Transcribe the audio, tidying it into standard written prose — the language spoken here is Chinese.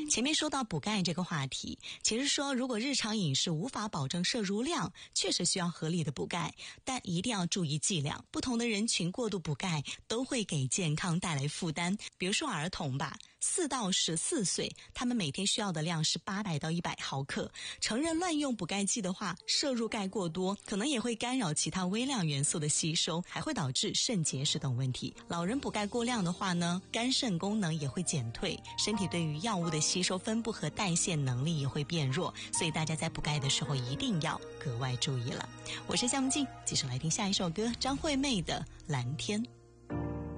前面说到补钙这个话题，其实说如果日常饮食无法保证摄入量，确实需要合理的补钙，但一定要注意剂量。不同的人群过度补钙都会给健康带来负担。比如说儿童吧，4到14岁，他们每天需要的量是800到100毫克。成人乱用补钙剂的话，摄入钙过多，可能也会干扰其他微量元素的吸收，还会导致肾结石等问题。老人补钙过量的话呢，肝肾功能也会减退，身体对于药物的吸收、分布和代谢能力也会变弱，所以大家在补钙的时候一定要格外注意了。我是夏木静，继续来听下一首歌，张惠妹的《蓝天》。